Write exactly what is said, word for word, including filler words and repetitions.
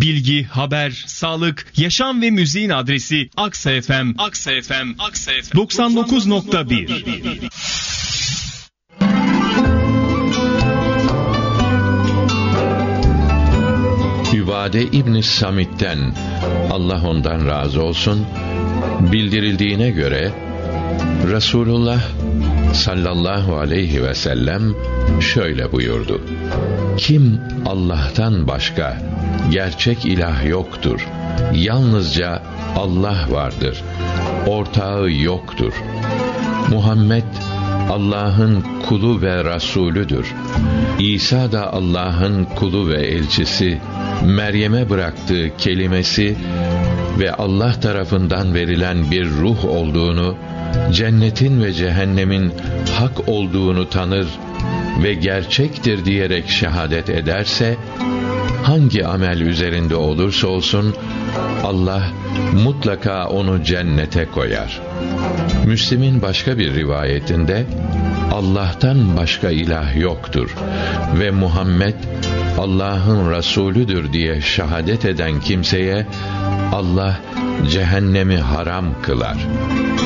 Bilgi, haber, sağlık, yaşam ve müziğin adresi Aksa F M. Aksa F M. Aksa F M. doksan dokuz nokta bir. Übade İbn Samit'ten, Allah ondan razı olsun, bildirildiğine göre Resulullah sallallahu aleyhi ve sellem şöyle buyurdu: Kim Allah'tan başka gerçek ilah yoktur, yalnızca Allah vardır, ortağı yoktur. Muhammed Allah'ın kulu ve Resulüdür. İsa da Allah'ın kulu ve elçisi, Meryem'e bıraktığı kelimesi ve Allah tarafından verilen bir ruh olduğunu, cennetin ve cehennemin hak olduğunu tanır ve gerçektir diyerek şehadet ederse, hangi amel üzerinde olursa olsun Allah mutlaka onu cennete koyar. Müslim'in başka bir rivayetinde Allah'tan başka ilah yoktur ve Muhammed Allah'ın Resulüdür diye şehadet eden kimseye Allah cehennemi haram kılar.